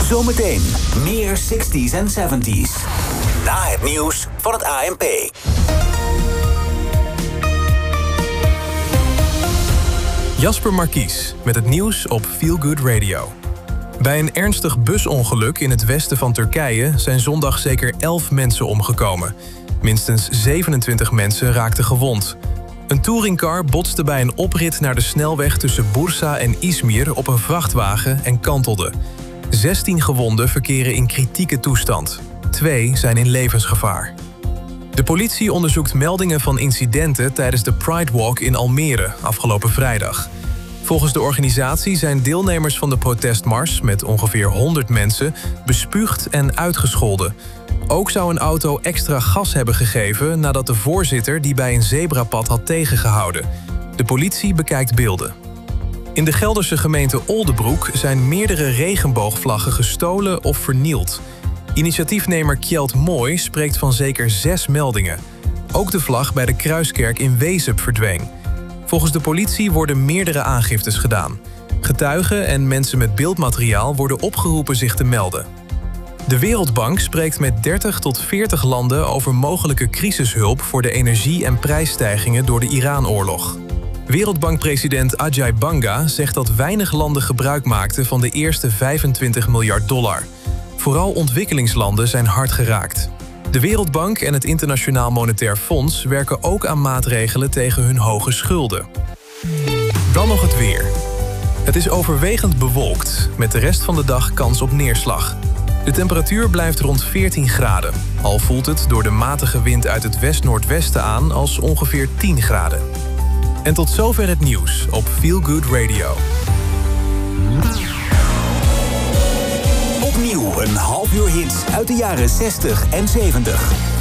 Zometeen meer 60s en 70s. Na het nieuws van het ANP. Jasper Markies met het nieuws op Feel Good Radio. Bij een ernstig busongeluk in het westen van Turkije zijn zondag zeker 11 mensen omgekomen. Minstens 27 mensen raakten gewond. Een touringcar botste bij een oprit naar de snelweg tussen Bursa en Izmir op een vrachtwagen en kantelde. 16 gewonden verkeren in kritieke toestand. 2 zijn in levensgevaar. De politie onderzoekt meldingen van incidenten tijdens de Pride Walk in Almere afgelopen vrijdag. Volgens de organisatie zijn deelnemers van de protestmars met ongeveer 100 mensen bespuugd en uitgescholden. Ook zou een auto extra gas hebben gegeven nadat de voorzitter die bij een zebrapad had tegengehouden. De politie bekijkt beelden. In de Gelderse gemeente Oldebroek zijn meerdere regenboogvlaggen gestolen of vernield. Initiatiefnemer Kjeld Mooi spreekt van zeker 6 meldingen. Ook de vlag bij de Kruiskerk in Wezep verdween. Volgens de politie worden meerdere aangiftes gedaan. Getuigen en mensen met beeldmateriaal worden opgeroepen zich te melden. De Wereldbank spreekt met 30 tot 40 landen over mogelijke crisishulp voor de energie- en prijsstijgingen door de Iran-oorlog. Wereldbankpresident Ajay Banga zegt dat weinig landen gebruik maakten van de eerste $25 miljard. Vooral ontwikkelingslanden zijn hard geraakt. De Wereldbank en het Internationaal Monetair Fonds werken ook aan maatregelen tegen hun hoge schulden. Dan nog het weer. Het is overwegend bewolkt, met de rest van de dag kans op neerslag. De temperatuur blijft rond 14 graden, al voelt het door de matige wind uit het west-noordwesten aan als ongeveer 10 graden. En tot zover het nieuws op Feel Good Radio. Opnieuw een half uur hits uit de jaren 60 en 70.